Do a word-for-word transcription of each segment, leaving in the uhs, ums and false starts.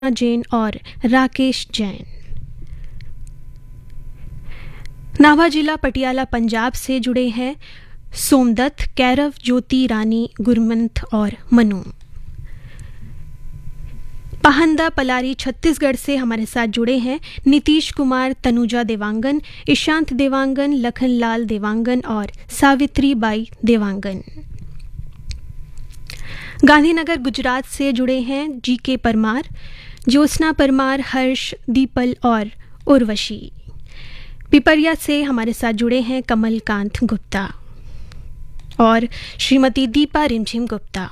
जैन और राकेश जैन। नाभा जिला पटियाला पंजाब से जुड़े हैं सोमदत्त, कैरव, ज्योति रानी, गुरमंथ और मनु। पाहंदा पलारी छत्तीसगढ़ से हमारे साथ जुड़े हैं नीतीश कुमार, तनुजा देवांगन, ईशांत देवांगन, लखनलाल देवांगन और सावित्री बाई देवांगन। गांधीनगर गुजरात से जुड़े हैं जी के परमार, ज्योत्सना परमार, हर्ष, दीपल और उर्वशी। पिपरिया से हमारे साथ जुड़े हैं कमलकांत गुप्ता और श्रीमती दीपा रिमझिम गुप्ता।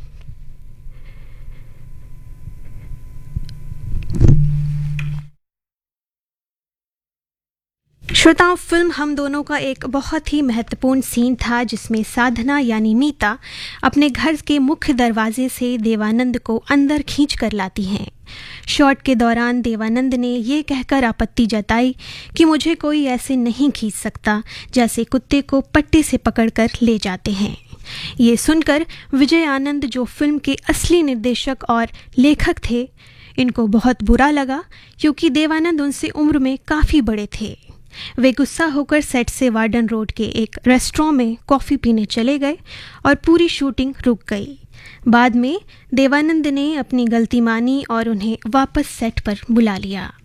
श्रोताओं, फिल्म हम दोनों का एक बहुत ही महत्वपूर्ण सीन था जिसमें साधना यानी मीता अपने घर के मुख्य दरवाजे से देवानंद को अंदर खींच कर लाती हैं। शॉट के दौरान देवानंद ने ये कहकर आपत्ति जताई कि मुझे कोई ऐसे नहीं खींच सकता जैसे कुत्ते को पट्टे से पकड़कर ले जाते हैं। ये सुनकर विजय आनंद, जो फिल्म के असली निर्देशक और लेखक थे, इनको बहुत बुरा लगा क्योंकि देवानंद उनसे उम्र में काफ़ी बड़े थे। वे गुस्सा होकर सेट से वार्डन रोड के एक रेस्टोरेंट में कॉफ़ी पीने चले गए और पूरी शूटिंग रुक गई। बाद में देवानंद ने अपनी गलती मानी और उन्हें वापस सेट पर बुला लिया।